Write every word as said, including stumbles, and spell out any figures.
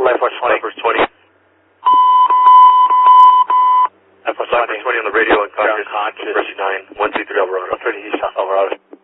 Flight Force twenty. Flight Force twenty. Flight Force Flight Force twenty on the radio, unconscious. Unconscious. Rescue nine, one two three Alvarado. one thirty East South Alvarado.